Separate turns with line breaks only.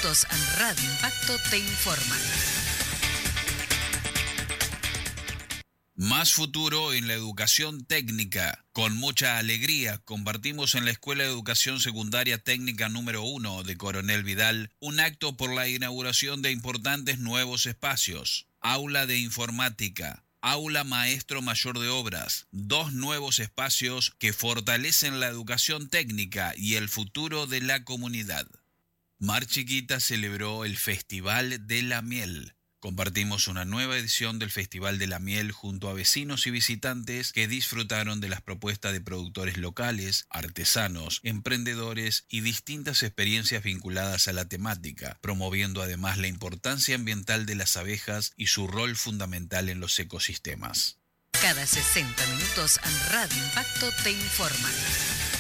minutos en Radio Impacto te informa.
Más futuro en la educación técnica. Con mucha alegría compartimos en la Escuela de Educación Secundaria Técnica número 1 de Coronel Vidal un acto por la inauguración de importantes nuevos espacios. Aula de Informática, Aula Maestro Mayor de Obras, 2 nuevos espacios que fortalecen la educación técnica y el futuro de la comunidad. Mar Chiquita celebró el Festival de la Miel. Compartimos una nueva edición del Festival de la Miel junto a vecinos y visitantes que disfrutaron de las propuestas de productores locales, artesanos, emprendedores y distintas experiencias vinculadas a la temática, promoviendo además la importancia ambiental de las abejas y su rol fundamental en los ecosistemas.
Cada 60 minutos en Radio Impacto te informa.